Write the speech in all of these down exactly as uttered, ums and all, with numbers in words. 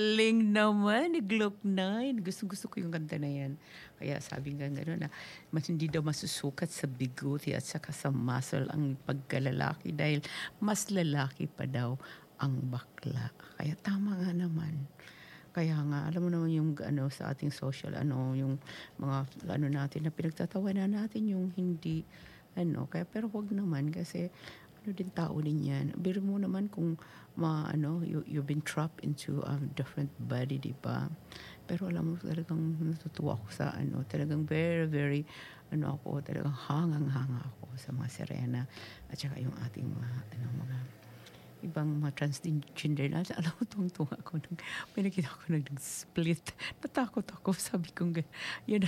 galing naman ni Glock nine. Gusto-gusto ko yung kanta na yan. Kaya sabi nga gano'n na mas hindi daw masusukat sa biguti at saka sa muscle ang pagkalalaki dahil mas lalaki pa daw ang bakla. Kaya tama nga naman. Kaya nga, alam mo naman yung ano sa ating social, ano, yung mga ano natin na pinagtatawanan natin yung hindi, ano, kaya pero wag naman kasi ano din tao din yan. Biro mo naman kung ma, ano, you, you've been trapped into a different body, di ba? Pero alam mo, talagang natutuwa ako sa ano, talagang very, very, ano ako, talagang hangang-hanga ako sa mga Serena at saka yung ating mga, ano, mga ibang mga transgender na. Alam mo, tuwang-tuwa ako. Nung, may nakita ko nag-split. Natakot ako. Sabi ko, yun,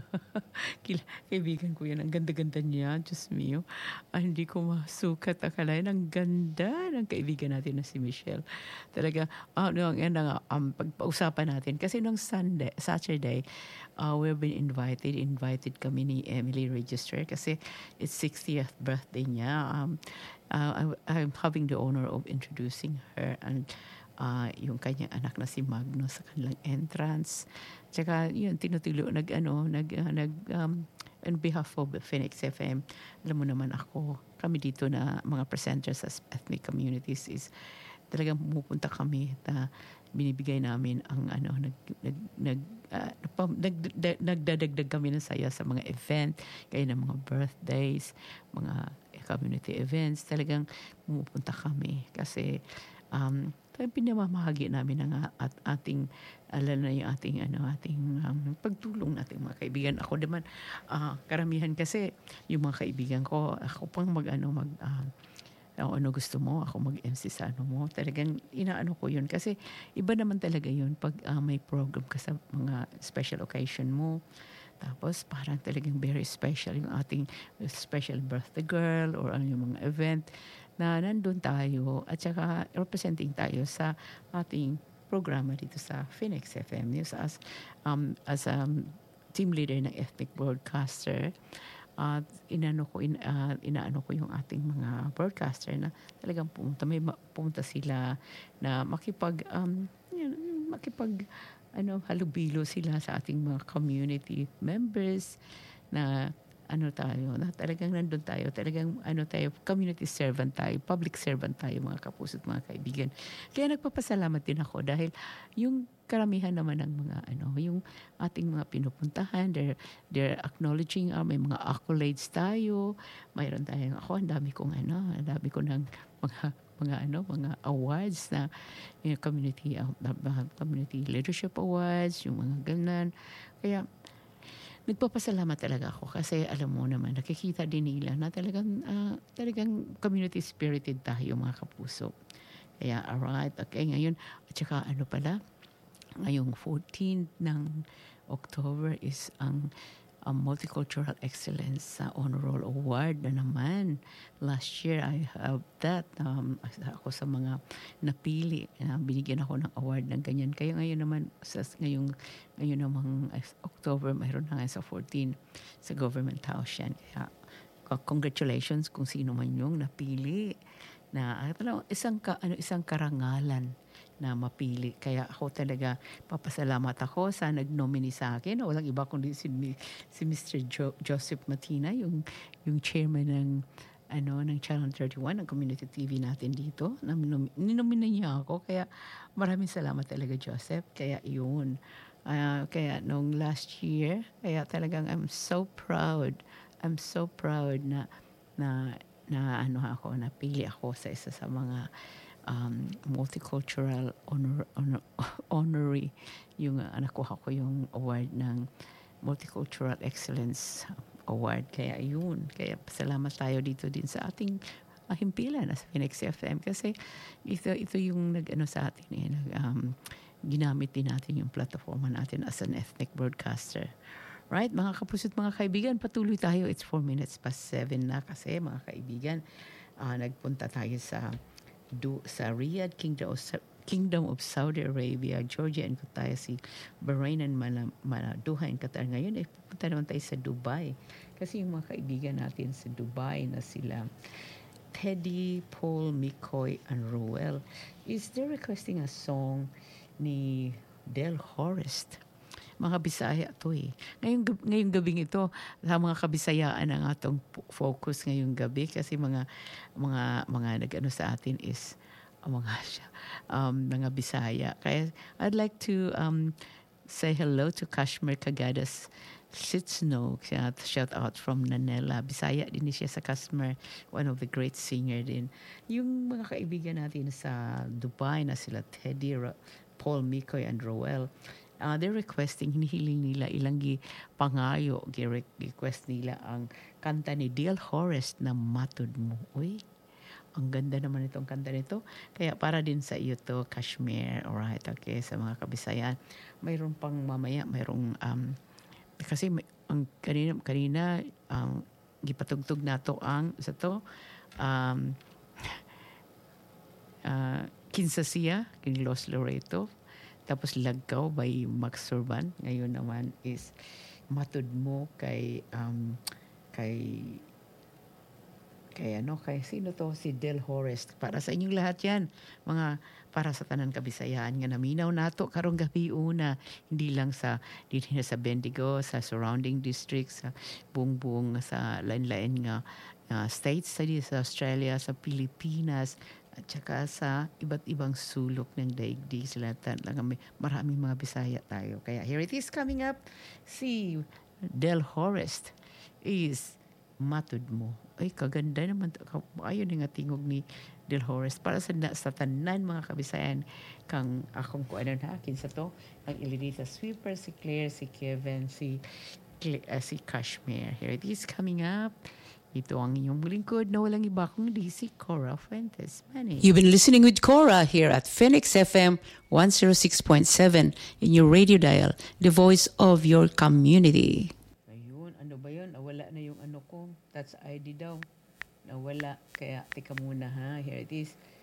kila, kaibigan ko yan. Ang ganda-ganda niya. Diyos mio. Ah, hindi ko masukat akalain. Ang ganda ng kaibigan natin na si Michelle. Talaga, ah, no, yan na nga, um, pagpausapan natin. Kasi nung Sunday, Saturday, uh, we've been invited. Invited kami ni Emily Register kasi it's sixtieth birthday niya. Um, Uh, I, I'm having the honor of introducing her and uh, yung kanyang anak na si Magno sa kanilang entrance. Tsaka yun, tinutulo, nag, ano, nag, uh, nag, um, on behalf of Phoenix F M, alam mo naman ako, kami dito na mga presenters sa ethnic communities is talagang pumupunta kami na binibigay namin ang ano, nag, nag, nag, uh, nag, nag, nagdadagdag kami ng saya sa mga event, kaya ng mga birthdays, mga community events, talagang pumupunta kami kasi um, pinamamahagi namin ang at ating alala na yung ating ano ating um, pagtulong nating mga kaibigan. Ako naman uh, karamihan kasi yung mga kaibigan ko, ako pang mag ano mag uh, ano gusto mo, ako mag-M C sa ano mo. Talagang inaano ko yun kasi iba naman talaga yun pag uh, may program ka sa mga special occasion mo. Tapos parang talagang very special yung ating special birthday girl or ano yung mga event na nandun tayo at saka representing tayo sa ating programa dito sa Phoenix F M News as, um, as a um, team leader ng ethnic broadcaster. At uh, inano ko in, uh, inaano ko yung ating mga broadcaster na talagang pumunta may pumunta sila na makipag um, yun, makipag ano, halubilo sila sa ating mga community members na ano tayo, na talagang nandun tayo, talagang ano tayo, community servant tayo, public servant tayo mga kapuso at mga kaibigan. Kaya nagpapasalamat din ako dahil yung karamihan naman ng mga ano, yung ating mga pinupuntahan, they're, they're acknowledging, uh, may mga accolades tayo, mayroon tayong ako, ang dami kong ano, ang dami ko ng mga mga ano mga awards na yung community uh, community leadership awards, yung mga ganun. Kaya nagpapasalamat talaga ako kasi alam mo naman nakikita din nila na talagang uh, talagang community spirited tayo mga kapuso. Kaya alright, okay, ngayon at saka ano pala, ngayong fourteenth ng October is ang um, Multicultural Excellence sa Honor Roll Award na naman. Last year, I have that. Um, ako sa mga napili. Uh, binigyan ako ng award ng ganyan. Kaya ngayon naman, sa, ngayong, ngayon namang October, mayroon na nga sa fourteen sa Government House yan. Kaya congratulations kung sino man yung napili. Na ano, isang, ka, ano, isang karangalan na mapili. Kaya ako talaga papasalamat ako sa nag-nominee sa akin. Walang iba kundi si, si Mister Jo, Joseph Matina, yung, yung chairman ng, ano, ng Channel thirty-one, ng community T V natin dito. Ninomina niya ako. Kaya maraming salamat talaga, Joseph. Kaya yun. Uh, kaya nung last year, kaya talagang I'm so proud. I'm so proud na na na ano ako, napili ako sa isa sa mga um, multicultural honor, honor, honorary, yung uh, nakuha ko yung award ng Multicultural Excellence Award. Kaya yun, kaya salamat tayo dito din sa ating uh, himpilan as Phoenix F M kasi ito, ito yung nag-ano sa atin eh, nag, um, ginamit din natin yung platforma natin as an ethnic broadcaster. Right, mga kapuso't mga kaibigan, patuloy tayo. It's four minutes past seven na kasi mga kaibigan. Uh, nagpunta tayo sa do, sa Riyadh, Kingdom of, Kingdom of Saudi Arabia, Georgia, and tayo si Bahrain and Doha and Qatar. Ngayon, eh, pupunta naman tayo sa Dubai. Kasi yung mga kaibigan natin sa Dubai na sila Teddy, Paul, McCoy, and Roel. Is they're requesting a song ni Del Horest. Mga Bisaya to eh. Ngayong, gab- ngayong gabing ito, sa mga kabisayaan ang atong po- focus ngayong gabi kasi mga mga mga nag-ano sa atin is uh, mga um, mga Bisaya. Kaya I'd like to um, say hello to Kashmir Kagadas Sitsno. Shout out from Nanela. Bisaya din siya sa Kashmir. One of the great singer din. Yung mga kaibigan natin sa Dubai na sila Teddy, Ro- Paul, Mikoy, and Roel. Uh, they're requesting, hinihiling nila ilang gi pangayo, gi- request nila ang kanta ni Del Horest na Matud Mo. Uy, ang ganda naman itong kanta nito. Kaya para din sa iyo to, Kashmir. Alright, okay, sa mga Kabisayan. Mayroon pang mamaya, mayroong, um, kasi may, ang kanina, kanina ang gipatugtog nato ang, sa to, um, uh, Kinsasiya, king Los Loreto. Tapos Lagkaw by Max Surban. Ngayon naman is Matud Mo kay um, kay kay ano kay sino to si Del Horest. Para sa inyong lahat 'yan, mga para sa tanan Kabisayan nga naminaw nato karong gabi una, hindi lang sa dito na sa Bendigo, sa surrounding districts, sa buong-buong sa lain-lain nga uh, states sa sa Australia, sa Pilipinas, at saka sa iba't ibang sulok ng daigdig sila lang may maraming mga Bisaya tayo. Kaya here it is coming up, si Del Horest is Matud Mo. Ay, kaganda naman. Ayun nga tingog ni Del Horest. Para sa, sa tanan mga Kabisayan, kang akong ko ano na, akin sa to, ang Ilinita Sweeper, si Claire, si Kevin, si, uh, si Kashmir. Here it is coming up. Ito ang inyong lingkod na walang iba kundi si Cora Fuentes. Manny. You've been listening with Cora here at Phoenix F M one oh six point seven in your radio dial, the voice of your community. Ayun, ano ba yun? Nawala na yung ano ko. That's I D daw. Nawala. Kaya, tika muna ha. Here it is.